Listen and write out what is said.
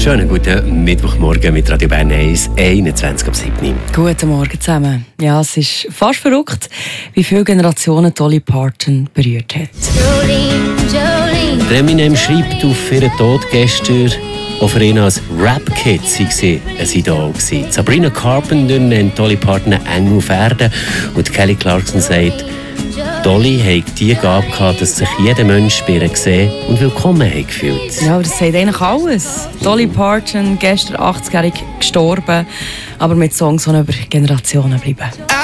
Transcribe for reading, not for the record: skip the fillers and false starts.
Schönen guten Mittwochmorgen mit Radio Bern 1, 21:07. Guten Morgen zusammen. Ja, es ist fast verrückt, wie viele Generationen Dolly Parton berührt hat. Der Eminem schreibt auf ihren Tod gestern, auch für ihn als Rap-Kid sei sie ein Idol gewesen. Sabrina Carpenter nennt Dolly Parton einen Engel auf Erden und Kelly Clarkson sagt, Dolly hat die Gabe gehabt, dass sich jeder Mensch bei ihr gesehen und willkommen hat gefühlt. Ja, aber das sagt eigentlich alles. Dolly Parton, gestern 80-jährig gestorben, aber mit Songs, die über Generationen bleiben.